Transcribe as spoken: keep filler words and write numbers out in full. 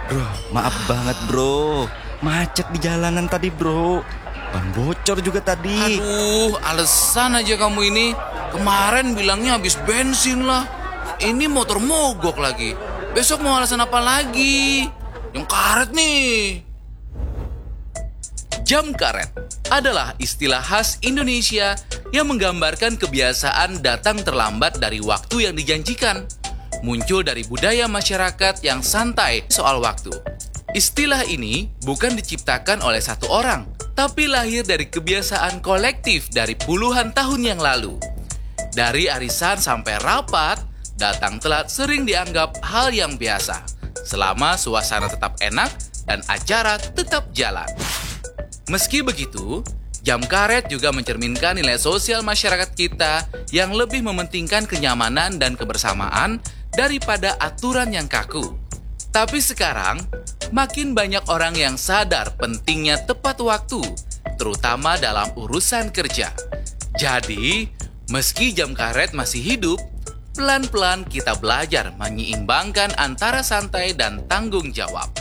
Bro, maaf banget bro. Macet di jalanan tadi bro. Ban bocor juga tadi. Aduh, alasan aja kamu ini. Kemarin bilangnya habis bensin lah. Ini motor mogok lagi. Besok mau alasan apa lagi? Yang karet nih. Jam karet adalah istilah khas Indonesia yang menggambarkan kebiasaan datang terlambat dari waktu yang dijanjikan. Muncul dari budaya masyarakat yang santai soal waktu. Istilah ini bukan diciptakan oleh satu orang, tapi lahir dari kebiasaan kolektif dari puluhan tahun yang lalu. Dari arisan sampai rapat, datang telat sering dianggap hal yang biasa, selama suasana tetap enak dan acara tetap jalan. Meski begitu, jam karet juga mencerminkan nilai sosial masyarakat kita yang lebih mementingkan kenyamanan dan kebersamaan daripada aturan yang kaku. Tapi sekarang, makin banyak orang yang sadar pentingnya tepat waktu, terutama dalam urusan kerja. Jadi, meski jam karet masih hidup, pelan-pelan kita belajar menyeimbangkan antara santai dan tanggung jawab.